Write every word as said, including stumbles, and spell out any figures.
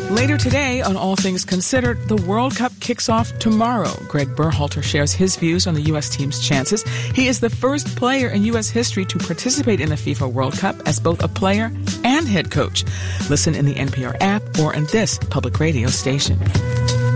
Later today on All Things Considered, the World Cup kicks off tomorrow. Greg Berhalter shares his views on the U S team's chances. He is the first player in U S history to participate in the FIFA World Cup as both a player and head coach. Listen in the N P R app or in this public radio station.